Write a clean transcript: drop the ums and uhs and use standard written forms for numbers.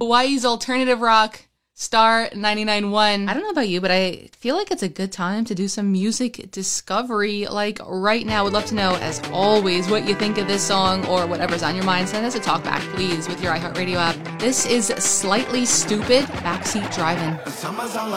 Hawaii's alternative rock, Star 99.1. I don't know about you, but I feel like it's a good time to do some music discovery, like right now. Would love to know, as always, what you think of this song or whatever's on your mind. Send us a talkback, please, with your iHeartRadio app. This is Slightly Stoopid, Backseat Driving.